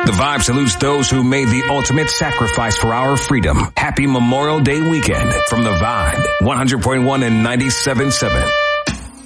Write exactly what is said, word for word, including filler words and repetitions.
The Vibe salutes those who made the ultimate sacrifice for our freedom. Happy Memorial Day weekend from The Vibe, one hundred point one and ninety-seven point seven.